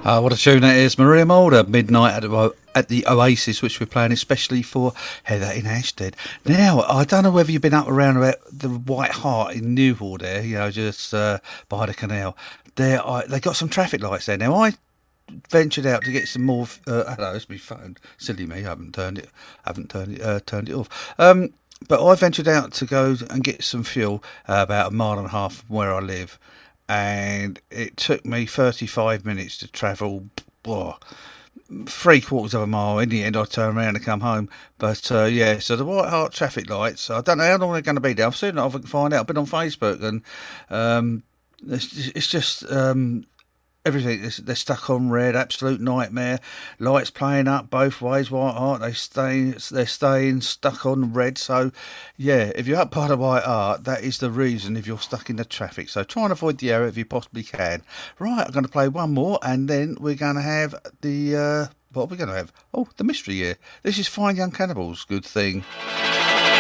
What a tune that is. Maria Mulder, Midnight at the Oasis, which we're playing especially for Heather in Ashted. Now, I don't know whether you've been up around about the White Hart in Newhall there, just by the canal. They got some traffic lights there. Now, I ventured out to get some more. Hello, it's my phone. Silly me, I haven't turned it off. But I ventured out to go and get some fuel about a mile and a half from where I live, and it took me 35 minutes to travel. Oh, 3/4 of a mile. In the end, I turned around and come home. But so the White Hart traffic lights. I don't know how long they're going to be there. I've seen it. I can find out. I've been on Facebook, and it's just everything. They're stuck on red. Absolute nightmare. Lights playing up both ways. White Hart. They're staying stuck on red. So yeah, if you're up by the White Hart, that is the reason. If you're stuck in the traffic, so try and avoid the area if you possibly can. Right, I'm going to play one more, and then we're going to have the what are we going to have? Oh, the mystery year. This is Fine Young Cannibals. Good thing.